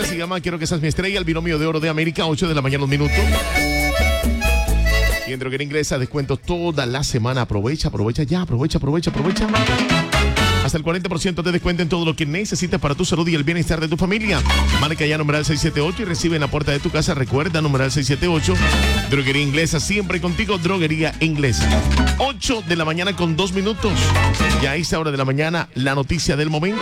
se llama Quiero que seas mi estrella, el binomio de oro de América, 8 de la mañana, 1 minuto. Y en Droguería Inglesa, descuento toda la semana. Aprovecha ya, aprovecha. Hasta el 40% de descuento en todo lo que necesitas para tu salud y el bienestar de tu familia. Marca ya numeral 678 y recibe en la puerta de tu casa. Recuerda, numeral 678. Droguería Inglesa, siempre contigo, Droguería Inglesa. 8 de la mañana con 2 minutos. Ya a esta hora de la mañana, la noticia del momento.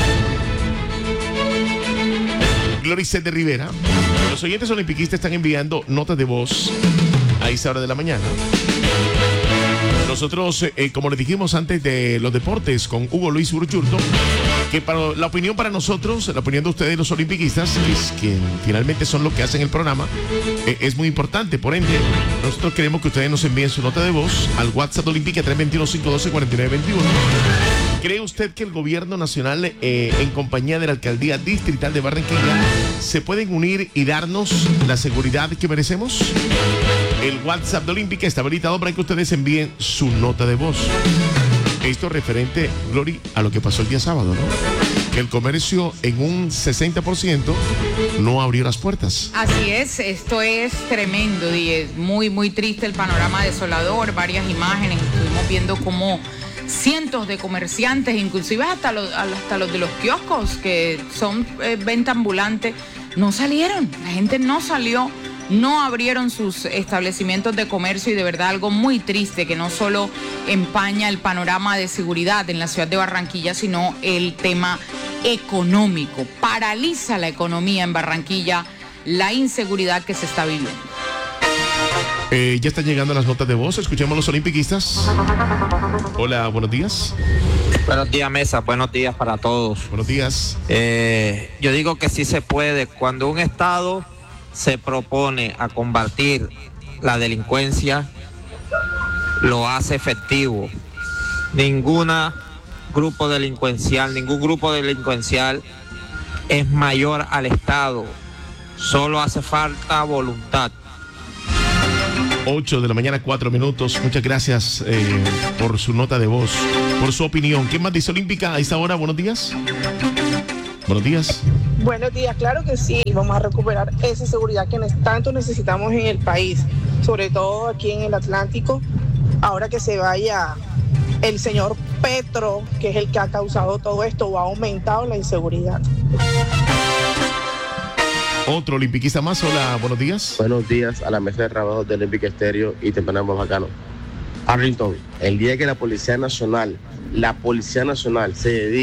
Gloricet de Rivera. Los oyentes olimpiquistas están enviando notas de voz a esta hora de la mañana. Nosotros, como les dijimos antes de los deportes con Hugo Luis Uruchurto, que para la opinión para nosotros, la opinión de ustedes los olimpiquistas, es que finalmente son los que hacen el programa, es muy importante. Por ende, nosotros queremos que ustedes nos envíen su nota de voz al WhatsApp de Olímpica 321-512-4921. ¿Cree usted que el gobierno nacional, en compañía de la alcaldía distrital de Barranquilla, se pueden unir y darnos la seguridad que merecemos? El WhatsApp de Olímpica está habilitado para que ustedes envíen su nota de voz. Esto referente, Glory, a lo que pasó el día sábado, ¿no? Que el comercio en un 60% no abrió las puertas. Así es, esto es tremendo y es muy triste el panorama desolador, varias imágenes, estuvimos viendo cómo cientos de comerciantes, inclusive hasta los de los kioscos que son venta ambulante, no salieron, la gente no salió. No abrieron sus establecimientos de comercio y de verdad algo muy triste que no solo empaña el panorama de seguridad en la ciudad de Barranquilla, sino el tema económico. Paraliza la economía en Barranquilla, la inseguridad que se está viviendo. Ya están llegando las notas de voz, escuchemos a los olimpiquistas. Hola, buenos días. Buenos días, mesa, buenos días para todos. Buenos días. Yo digo que sí se puede. Cuando un estado se propone a combatir la delincuencia, lo hace efectivo. Ningún grupo delincuencial es mayor al Estado. Solo hace falta voluntad. 8 de la mañana, 4 minutos. Muchas gracias por su nota de voz, por su opinión. ¿Qué más dice Olímpica a esta hora? Buenos días. Buenos días. Buenos días, claro que sí, vamos a recuperar esa seguridad que tanto necesitamos en el país, sobre todo aquí en el Atlántico, ahora que se vaya el señor Petro, que es el que ha causado todo esto o ha aumentado la inseguridad. Otro olimpiquista más, hola, buenos días. Buenos días a la mesa de trabajo de Olímpica Estéreo y Temprano Bacano. Arlington, el día que la Policía Nacional se dedique